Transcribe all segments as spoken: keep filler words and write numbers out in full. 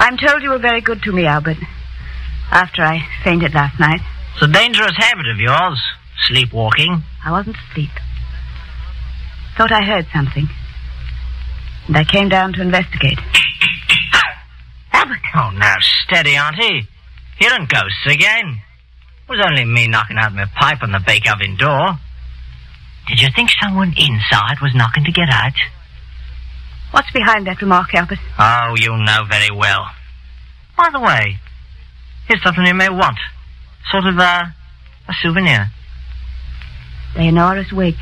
I'm told you were very good to me, Albert, after I fainted last night. It's a dangerous habit of yours, sleepwalking. I wasn't asleep. Thought I heard something. And I came down to investigate. Albert! Oh, now, steady, Auntie. Hearing ghosts again. It was only me knocking out my pipe on the bake oven door. Did you think someone inside was knocking to get out? What's behind that remark, Albert? Oh, you know very well. By the way, here's something you may want. Sort of, uh, a souvenir. Leonora's wig.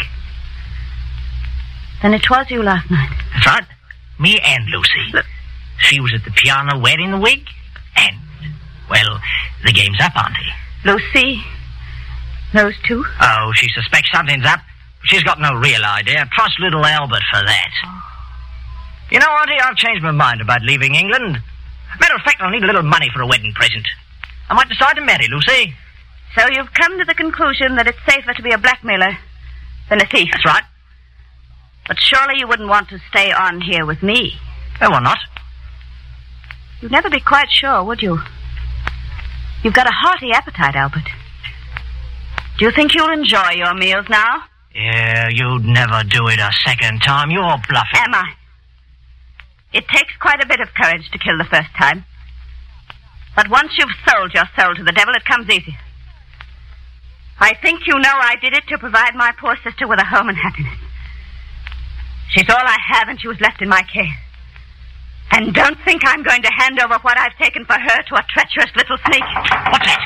Then it was you last night. That's right. Me and Lucy. Look. She was at the piano wearing the wig. And, well, the game's up, Auntie. Lucy knows too? Oh, she suspects something's up. She's got no real idea. Trust little Albert for that. Oh. You know, Auntie, I've changed my mind about leaving England. Matter of fact, I'll need a little money for a wedding present. I might decide to marry Lucy. So you've come to the conclusion that it's safer to be a blackmailer than a thief? That's right. But surely you wouldn't want to stay on here with me. Oh, why not? You'd never be quite sure, would you? You've got a hearty appetite, Albert. Do you think you'll enjoy your meals now? Yeah, you'd never do it a second time. You're bluffing. Am I? It takes quite a bit of courage to kill the first time. But once you've sold your soul to the devil, it comes easy. I think you know I did it to provide my poor sister with a home and happiness. She's all I have, and she was left in my care. And don't think I'm going to hand over what I've taken for her to a treacherous little sneak. What's that?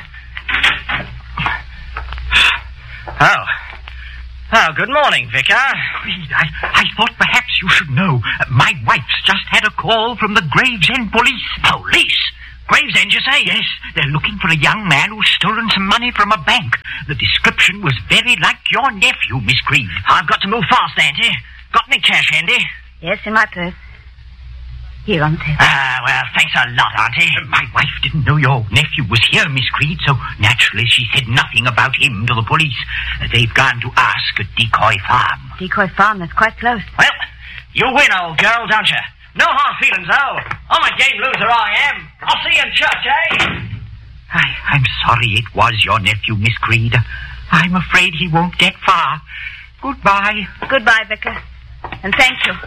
Oh. Oh, good morning, Vicar. I, I thought perhaps you should know. My wife's just had a call from the Gravesend police. Police? Gravesend, you say? Yes, they're looking for a young man who's stolen some money from a bank. The description was very like your nephew, Miss Creed. I've got to move fast, Auntie. Got any cash handy? Yes, in my purse. Here on the table. Ah, well, thanks a lot, Auntie. Uh, my wife didn't know your nephew was here, Miss Creed, so naturally she said nothing about him to the police. Uh, they've gone to ask at Decoy Farm. Decoy Farm, that's quite close. Well, you win, old girl, don't you? No hard feelings, though. I'm a game loser, I am. I'll see you in church, eh? I, I'm sorry it was your nephew, Miss Creed. I'm afraid he won't get far. Goodbye. Goodbye, Vicar. And thank you.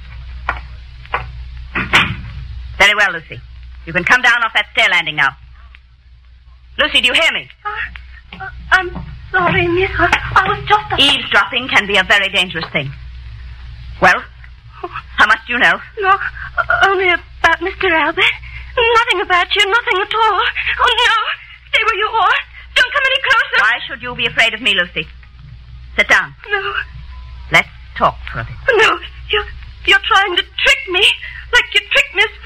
Very well, Lucy. You can come down off that stair landing now. Lucy, do you hear me? Uh, uh, I'm sorry, miss. I, I was just... A... Eavesdropping can be a very dangerous thing. Well, how much do you know? No, uh, only about Mister Albert. Nothing about you, nothing at all. Oh, no. Stay where you are. Don't come any closer. Why should you be afraid of me, Lucy? Sit down. No. Let's talk for a bit. No, you, you're trying to trick me, like you tricked Miss